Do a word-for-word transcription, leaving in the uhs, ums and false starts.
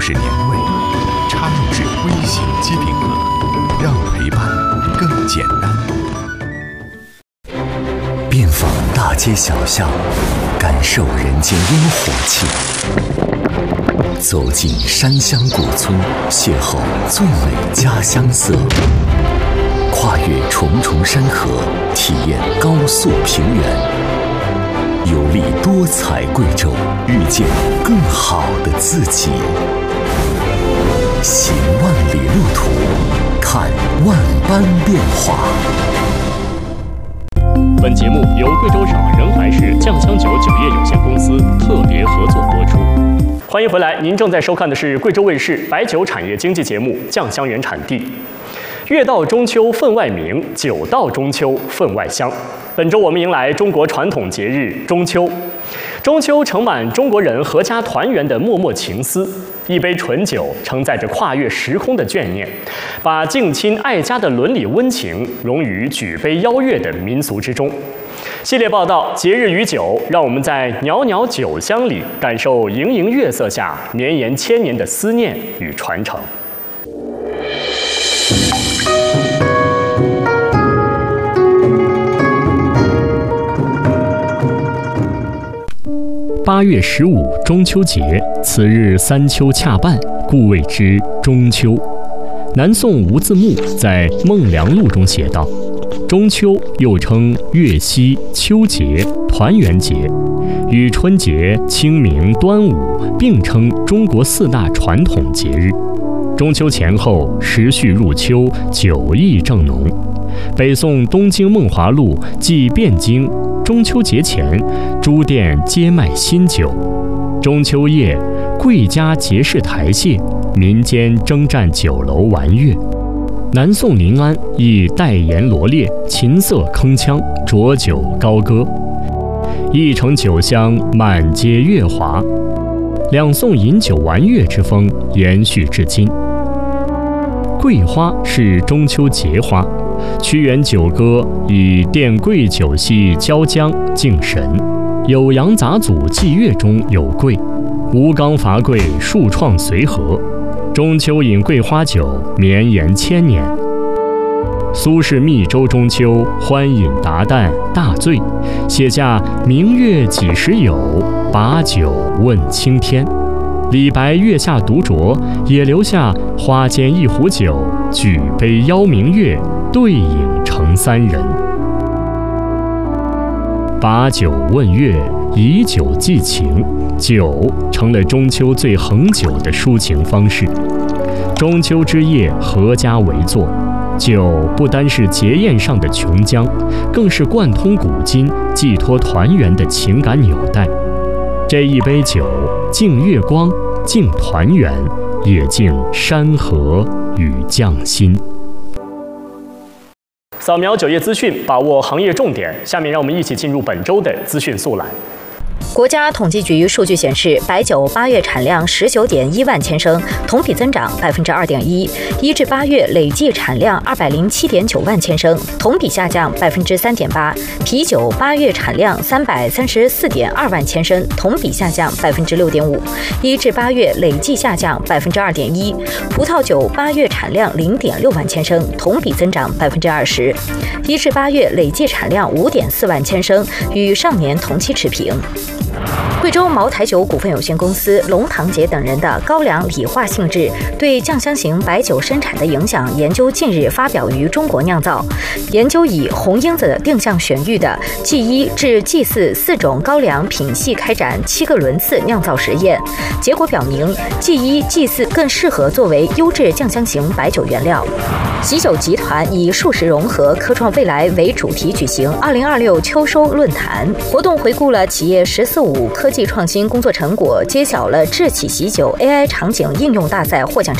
是年味，插入式微型机顶盒，让陪伴更简单。遍访大街小巷，感受人间烟火气；走进山乡古村，邂逅最美家乡色；跨越重重山河，体验高速平原。游历多彩贵州，遇见更好的自己。行万里路途，看万般变化。 本节目由贵州省仁怀市酱香酒酒业有限公司特别合作播出。欢迎回来，您正在收看的是贵州卫视白酒产业经济节目《酱香原产地》。月到中秋分外明，酒到中秋分外香。本周我们迎来中国传统节日中秋。中秋盛满中国人阖家团圆的脉脉情思，一杯醇酒承载着跨越时空的眷念，把敬亲爱家的伦理温情融于举杯邀月的民俗之中。系列报道《节日与酒》，让我们在袅袅酒香里感受盈盈月色下绵延千年的思念与传承。八月十五中秋节，此日三秋恰半，故谓之中秋。南宋吴自牧在《孟良录》中写道：中秋又称月夕、秋节、团圆节，与春节、清明、端午并称中国四大传统节日。中秋前后，时序入秋，酒意正浓。北宋东京梦华录记汴京，中秋节前，诸店皆卖新酒。中秋夜，贵家结饰台榭，民间征战酒楼玩乐。南宋临安亦代言罗列，琴瑟铿锵，浊酒高歌，一城酒香，满街月华。两宋饮酒玩乐之风延续至今。桂花是中秋节花，屈原酒歌以奠桂酒系交江敬神，酉阳杂祖祭月中有桂，吴刚伐桂，数创随和。中秋饮桂花酒，绵延千年。苏轼密州中秋，欢饮达旦大醉，写下明月几时有，把酒问青天。李白月下独酌，也留下花间一壶酒，举杯邀明月，对影成三人。把酒问月，以酒寄情，酒成了中秋最恒久的抒情方式。中秋之夜，阖家围坐，酒不单是节宴上的琼浆，更是贯通古今、寄托团圆的情感纽带。这一杯酒，敬月光，敬团圆，也敬山河与匠心。扫描酒业资讯，把握行业重点。下面让我们一起进入本周的资讯速览。 国家统计局数据显示，白酒八月产量十九点一万千升，同比增长百分之二点一；一至八月累计产量二百零七点九万千升，同比下降百分之三点八。啤酒八月产量三百三十四点二万千升，同比下降百分之六点五；一至八月累计下降百分之二点一。葡萄酒八月产量零点六万千升，同比增长百分之二十；一至八月累计产量五点四万千升，与上年同期持平。贵州茅台酒股份有限公司、龙堂节等人的高粱理化性质对酱香型白酒生产的影响研究近日发表于中国酿造。研究以红缨子定向选育的 G 一 至 G 四 四种高粱品系开展七个轮次酿造实验，结果表明 G 一、G 四 更适合作为优质酱香型白酒原料。喜酒集团以数实融合科创未来为主题举行二零二六秋收论坛活动，回顾了企业“十四五”科技创新工作成果，揭晓了智启喜酒 A I 场景应用大赛获奖成